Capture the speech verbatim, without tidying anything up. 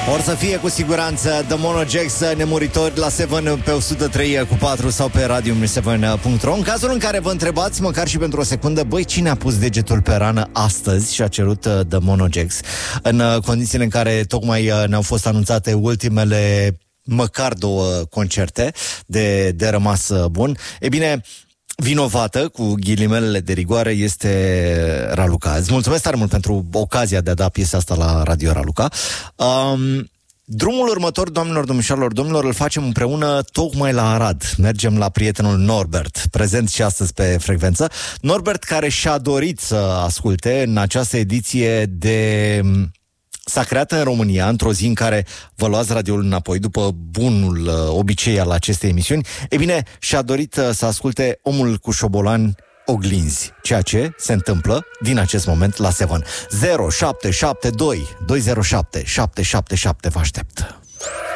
Or să fie cu siguranță The Monojax, nemuritori la șapte pe o sută trei cu patru sau pe radio șapte punct ro. În cazul în care vă întrebați, măcar și pentru o secundă, băi, cine a pus degetul pe rană astăzi și a cerut uh, The Monojax, în uh, condițiile în care tocmai uh, ne-au fost anunțate ultimele măcar două concerte de, de rămas uh, bun, e bine, vinovată, cu ghilimelele de rigoare, este Raluca. Îți mulțumesc tare mult pentru ocazia de a da piesa asta la Radio Raluca. Um, drumul următor, doamnelor, domnișoarelor, domnilor, îl facem împreună tocmai la Arad. Mergem la prietenul Norbert, prezent și astăzi pe frecvență. Norbert, care și-a dorit să asculte în această ediție de... S-a creat în România, într-o zi în care vă luați radioul înapoi, după bunul uh, obicei al acestei emisiuni. E bine, și-a dorit uh, să asculte Omul cu șobolan oglinzi, ceea ce se întâmplă din acest moment la șapte. zero șapte șapte doi doi zero șapte șapte șapte șapte, vă aștept.